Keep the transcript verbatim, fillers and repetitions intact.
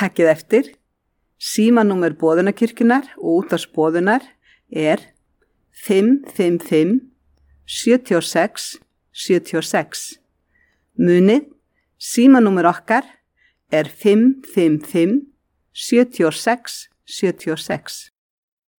Takkið eftir, símanúmer Boðunarkirkjunnar og útvarpsboðunar er fimm fimm fimm sjö sex sjö sex. Munið, símanúmer okkar er fimm fimm fimm sjö sex sjö sex.